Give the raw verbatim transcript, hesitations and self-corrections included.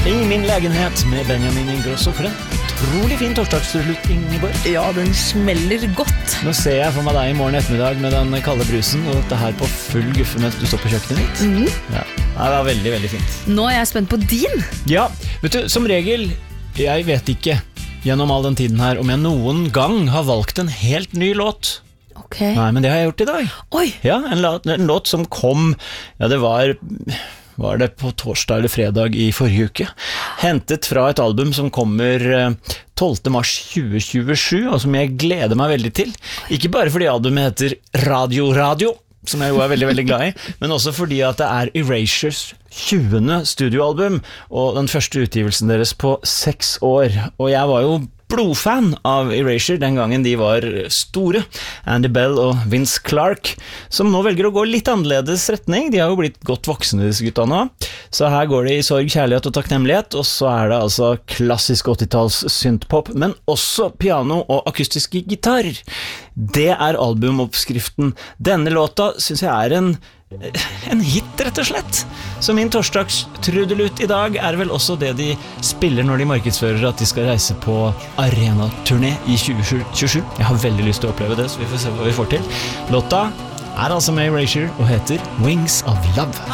I min lägenhet med Benjamin Ingrosso for en utrolig fin torsdagstrudelutt, Ingeborg. Ja, den smeller godt. Nå ser jeg for meg deg i morgen ettermiddag med den kalde brusen og dette her på full guffe mens du står på kjøkkenet ditt. Mm. Ja, det var veldig, veldig fint. Nå er jeg spent på din. Ja, vet du, som regel, jeg vet ikke gjennom all den tiden her om jeg noen gang har valgt en helt ny låt. Ok. Nei, men det har jeg gjort i dag. Oi. Ja, en låt, en låt som kom, ja det var... var det på torsdag eller fredag i forrige uke, hentet fra et album som kommer tolvte mars tjue tjuesju, og som jeg gleder meg veldig til. Ikke bare fordi albumet heter Radio Radio, som jeg jo er veldig, veldig glad i, men også fordi at det er Erasures tjuende studioalbum, og den første utgivelsen deres på seks år. Og jeg var jo blodfan av Erasure den gangen de var store, Andy Bell og Vince Clarke, som nå velger å gå litt annerledes retning. De har jo blitt godt voksne, disse gutta nå. Så her går det i sorg, kjærlighet og takknemlighet, og så er det altså klassisk åttitalls synthpop, men også piano og akustiske gitar. Det er albumoppskriften. Denne låta synes jeg er en en hit, rett og slett. Så min torsdagstrudelutt i dag er vel også det de spiller når de markedsfører at de skal reise på arena-turné i tjue tjuesju. Jeg har veldig lyst til å oppleve det, så vi får se hva vi får til. Låta er altså med Erasure og heter Wings of Love.